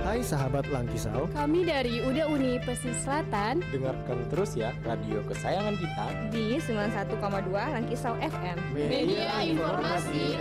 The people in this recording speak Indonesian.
Hai sahabat Langkisau, kami dari UDA Uni Pesisir Selatan. Dengarkan terus ya radio kesayangan kita di 91,2 Langkisau FM. Media Informasi